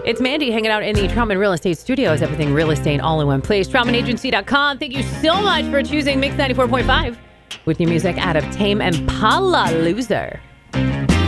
It's Mandy hanging out in the Trautman Real Estate Studios. Everything real estate all in one place. TrautmanAgency.com. Thank you so much for choosing Mix 94.5 with new music out of Tame Impala, Loser.